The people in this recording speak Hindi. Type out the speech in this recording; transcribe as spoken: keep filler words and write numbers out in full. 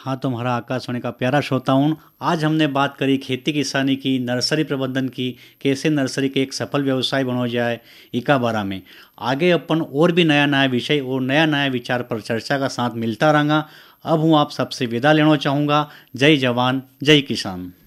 हाँ, तुम्हारा आकाशवाणी का प्यारा श्रोता हूँ। आज हमने बात करी खेती किसानी की, नर्सरी प्रबंधन की, कैसे नर्सरी के एक सफल व्यवसाय बनो जाए इका बारा में। आगे अपन और भी नया नया विषय और नया नया विचार पर चर्चा का साथ मिलता रहेगा। अब हूँ आप सबसे विदा लेना चाहूँगा। जय जवान जय किसान।